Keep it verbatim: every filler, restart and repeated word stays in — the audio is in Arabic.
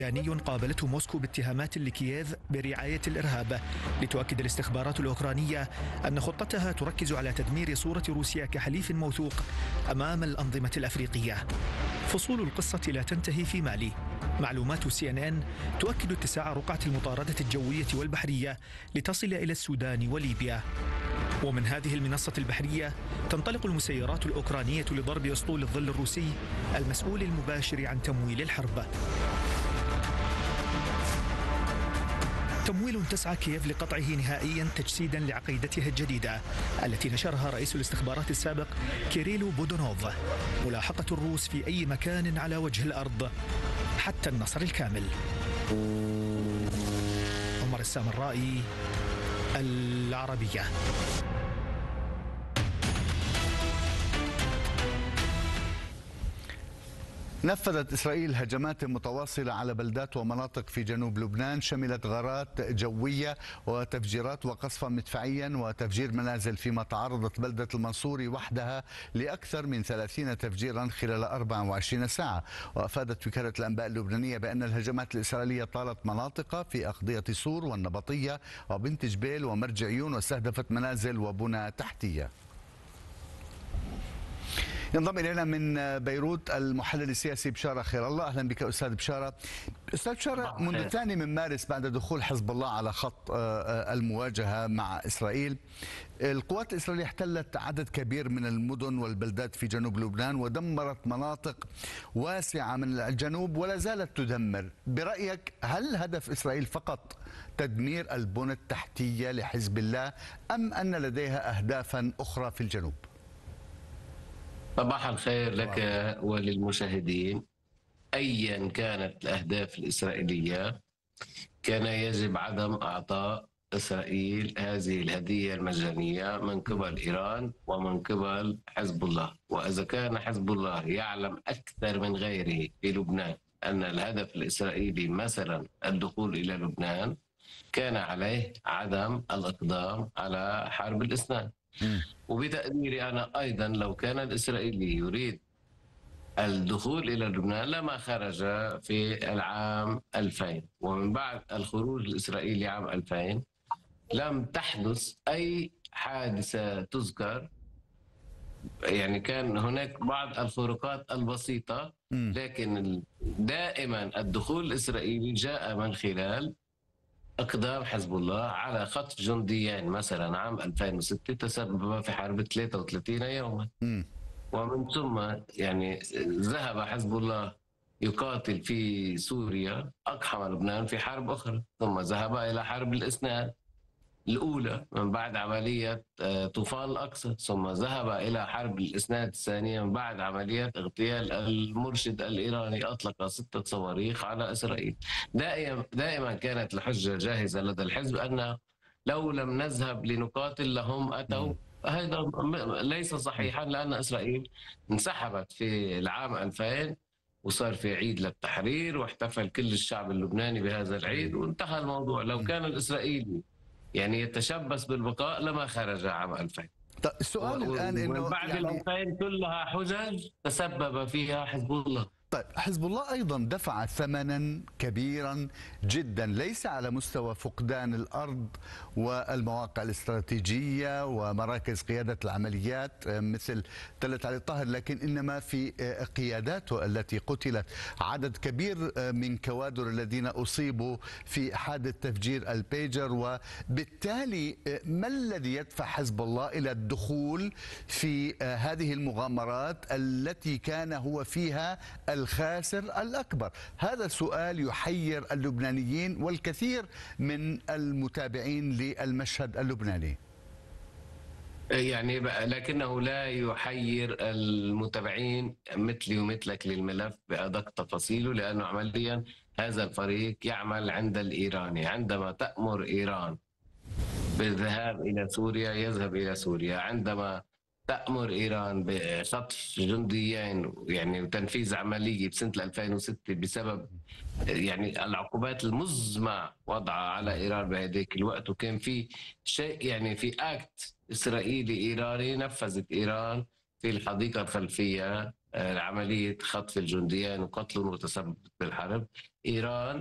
إيراني قابلته موسكو باتهامات لكييف برعاية الإرهاب، لتؤكد الاستخبارات الأوكرانية أن خطتها تركز على تدمير صورة روسيا كحليف موثوق أمام الأنظمة الأفريقية. فصول القصة لا تنتهي في مالي. معلومات سي إن إن تؤكد اتساع رقعة المطاردة الجوية والبحرية لتصل إلى السودان وليبيا. ومن هذه المنصة البحرية تنطلق المسيرات الأوكرانية لضرب أسطول الظل الروسي المسؤول المباشر عن تمويل الحرب. تمويل تسعى كييف لقطعه نهائيا تجسيدا لعقيدتها الجديدة التي نشرها رئيس الاستخبارات السابق كيريلو بودونوف: ملاحقة الروس في أي مكان على وجه الأرض حتى النصر الكامل. عمر السامرائي، العربية. نفذت إسرائيل هجمات متواصلة على بلدات ومناطق في جنوب لبنان، شملت غارات جوية وتفجيرات وقصفا مدفعيا وتفجير منازل، فيما تعرضت بلدة المنصوري وحدها لأكثر من ثلاثين تفجيرا خلال أربع وعشرين ساعة. وأفادت وكالة الأنباء اللبنانية بأن الهجمات الإسرائيلية طالت مناطق في أقضية صور والنبطية وبنت جبيل ومرج عيون، واستهدفت منازل وبنى تحتية. ينضم إلينا من بيروت المحلل السياسي بشارة خير الله. أهلا بك أستاذ بشارة. أستاذ بشارة، منذ الثاني من مارس بعد دخول حزب الله على خط المواجهة مع إسرائيل، القوات الإسرائيلية احتلت عدد كبير من المدن والبلدات في جنوب لبنان ودمرت مناطق واسعة من الجنوب ولا زالت تدمر. برأيك هل هدف إسرائيل فقط تدمير البنى التحتية لحزب الله أم أن لديها أهدافا أخرى في الجنوب؟ صباح الخير لك وللمشاهدين. أيا كانت الأهداف الإسرائيلية كان يجب عدم إعطاء إسرائيل هذه الهدية المجانية من قبل إيران ومن قبل حزب الله. وإذا كان حزب الله يعلم أكثر من غيره في لبنان أن الهدف الإسرائيلي مثلا الدخول إلى لبنان، كان عليه عدم الإقدام على حرب الإسناد. وبتقديري أنا أيضا لو كان الإسرائيلي يريد الدخول إلى لبنان لما خرج في العام ألفين، ومن بعد الخروج الإسرائيلي عام ألفين لم تحدث أي حادثة تذكر. يعني كان هناك بعض الفروقات البسيطة، لكن دائما الدخول الإسرائيلي جاء من خلال اقدام حزب الله على خطف جنديين. مثلا عام ألفين وستة تسبب في حرب ثلاثة وثلاثين يوما، ومن ثم يعني ذهب حزب الله يقاتل في سوريا، أقحم لبنان في حرب أخرى، ثم ذهب إلى حرب الإسناد الأولى من بعد عملية طوفان الأقصى، ثم ذهب إلى حرب الإسناد الثانية من بعد عملية اغتيال المرشد الإيراني، أطلق ستة صواريخ على إسرائيل. دائما دائما كانت الحجة جاهزة لدى الحزب أن لو لم نذهب لنقاتل لهم أتوا. هذا ليس صحيحا، لأن إسرائيل انسحبت في العام ألفين وصار في عيد للتحرير واحتفل كل الشعب اللبناني بهذا العيد وانتهى الموضوع. لو كان الإسرائيلي يعني يتشبث بالبقاء لما خرج عام ألفين. طيب السؤال و... الآن إنه بعد يعني... الألفين كلها حجج تسبب فيها حزب الله. طيب حزب الله أيضا دفع ثمنا كبيرا جدا، ليس على مستوى فقدان الأرض والمواقع الاستراتيجية ومراكز قيادة العمليات مثل تلة علي الطاهر، لكن إنما في قياداته التي قتلت، عدد كبير من كوادر الذين أصيبوا في حادث تفجير البيجر. وبالتالي ما الذي يدفع حزب الله إلى الدخول في هذه المغامرات التي كان هو فيها الخاسر الأكبر؟ هذا السؤال يحير اللبنانيين والكثير من المتابعين للمشهد اللبناني. يعني لكنه لا يحير المتابعين مثلي ومثلك للملف بأدق تفاصيله، لأنه عمليا هذا الفريق يعمل عند الإيراني. عندما تأمر إيران بالذهاب إلى سوريا يذهب إلى سوريا، عندما تأمر إيران بخطف جنديين يعني وتنفيذ عملية بسنة ألفين وستة بسبب يعني العقوبات المزمع وضعها على إيران بهذيك الوقت، وكان في شيء يعني في أكت إسرائيلي إيراني نفذت إيران في الحديقة الخلفية عملية خطف الجنديين وقتلهم وتسبب بالحرب. إيران